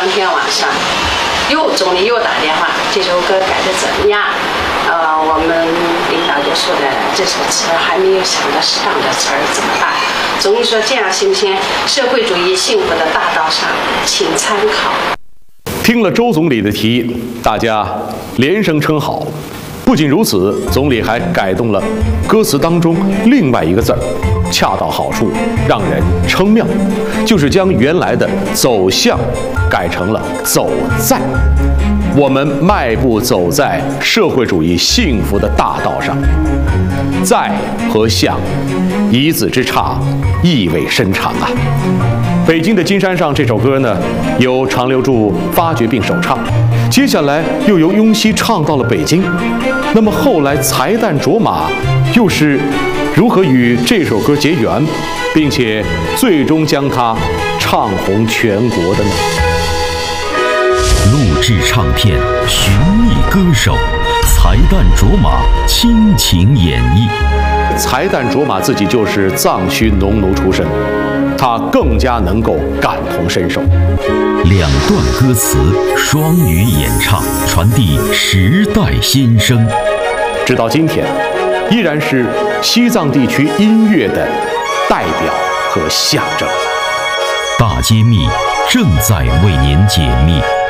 当天晚上，总理又打电话，这首歌改得怎么样？我们领导就说的这首词还没有想到适当的词儿怎么办？总理说这样行不行？社会主义幸福的大道上，请参考。 听了周总理的提议，大家连声称好。不仅如此，总理还改动了歌词当中另外一个字儿，恰到好处，让人称妙，就是将原来的走向改成了走在。我们迈步走在社会主义幸福的大道上，在和向，一字之差，意味深长啊。北京的金山上这首歌呢，由常留柱发掘并首唱，接下来又由雍熙唱到了北京。那么后来才旦卓玛又是如何与这首歌结缘，并且最终将它唱红全国的呢？ 录制唱片，寻觅歌手，才旦卓玛倾情演绎。 才旦卓玛自己就是藏区农奴出身，他更加能够感同身受。 两段歌词双语演唱，传递时代心声。 直到今天，依然是西藏地区音乐的代表和象征。 大揭秘正在为您解密。